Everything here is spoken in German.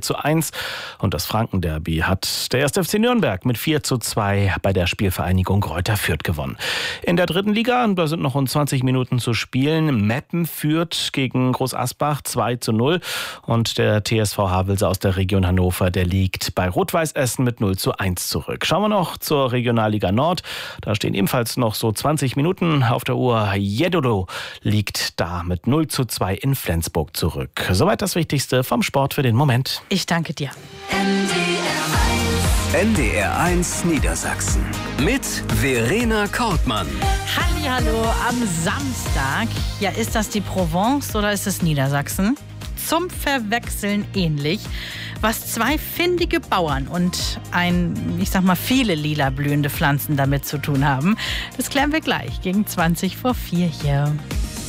4:1. Und das Franken-Derby hat der 1. FC Nürnberg mit 4:2 bei der Spielvereinigung Greuther Fürth gewonnen. In der 3. Liga, da sind noch rund 20 Minuten zu spielen. Meppen führt gegen Groß Asbach 2:0. Und der TSV Havelse aus der Region Hannover, der liegt bei Rot-Weiß Essen mit 0:1 zurück. Schauen wir noch zur Regionalliga Nord. Da stehen ebenfalls noch so 20 Minuten auf der Uhr. Jeddo liegt da mit 0:2 in Flensburg zurück. Soweit das Wichtigste vom Sport für den Moment. Ich danke dir. NDR1 Niedersachsen mit Verena Kortmann. Hallihallo am Samstag. Ja, ist das die Provence oder ist es Niedersachsen? Zum Verwechseln ähnlich. Was zwei findige Bauern und viele lila blühende Pflanzen damit zu tun haben, das klären wir gleich gegen 4:20 hier.